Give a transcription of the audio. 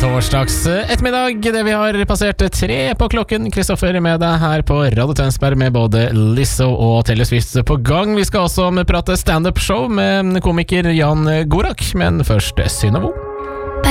torsdags ettermiddag, det vi har passert 3 på klokken. Kristoffer med deg her på Radio Tønsberg med både Lizzo og Taylor Swift på gang. Vi skal også prate stand-up show med komiker Jan Gorak, men først Synnøve.